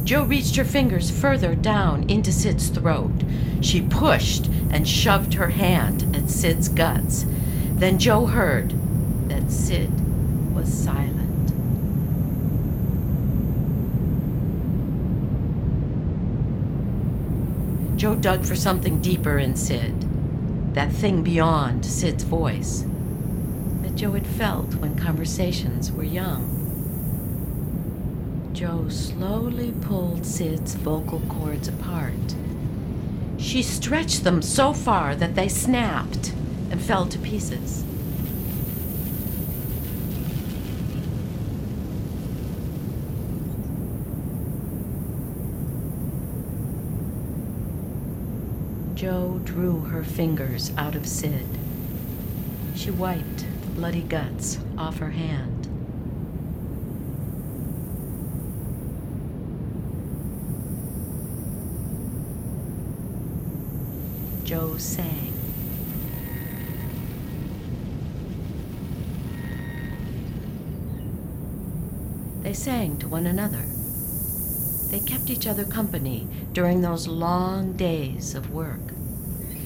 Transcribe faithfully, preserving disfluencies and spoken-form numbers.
Jo reached her fingers further down into Sid's throat. She pushed and shoved her hand at Sid's guts. Then Jo heard that Sid was silent. Jo dug for something deeper in Sid, that thing beyond Sid's voice that Jo had felt when conversations were young. Jo slowly pulled Sid's vocal cords apart. She stretched them so far that they snapped and fell to pieces. Jo drew her fingers out of Sid. She wiped the bloody guts off her hand. Jo sang. They sang to one another. They kept each other company during those long days of work.